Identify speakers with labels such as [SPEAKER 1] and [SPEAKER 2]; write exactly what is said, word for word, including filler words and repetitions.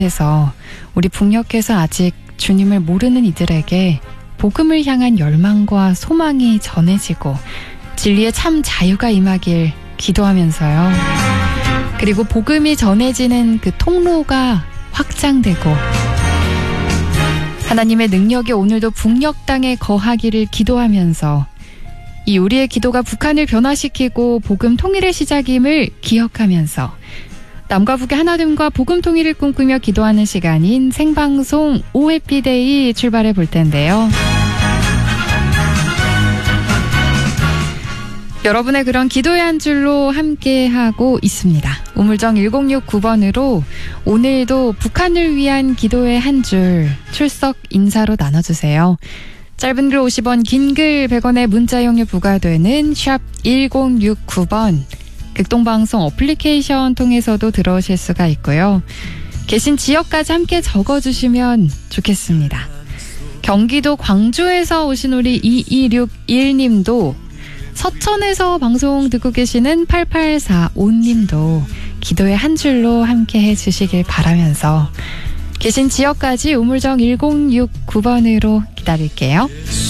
[SPEAKER 1] 그래서 우리 북녘에서 아직 주님을 모르는 이들에게 복음을 향한 열망과 소망이 전해지고 진리의 참 자유가 임하길 기도하면서요. 그리고 복음이 전해지는 그 통로가 확장되고 하나님의 능력이 오늘도 북녘 땅에 거하기를 기도하면서 이 우리의 기도가 북한을 변화시키고 복음 통일의 시작임을 기억하면서 남과 북의 하나됨과 복음 통일을 꿈꾸며 기도하는 시간인 생방송 오 해피데이 출발해 볼 텐데요. 여러분의 그런 기도의 한 줄로 함께하고 있습니다. 우물정 일공육구 번으로 오늘도 북한을 위한 기도의 한 줄 출석 인사로 나눠주세요. 짧은 글 오십 원, 긴 글 백 원의 문자 이용료 부과되는 샵 일공육구 번 극동방송 어플리케이션 통해서도 들어오실 수가 있고요. 계신 지역까지 함께 적어주시면 좋겠습니다. 경기도 광주에서 오신 우리 이이육일 님도 서천에서 방송 듣고 계시는 팔팔사오 님도 기도의 한 줄로 함께 해주시길 바라면서 계신 지역까지 우물정 일공육구 번으로 기다릴게요.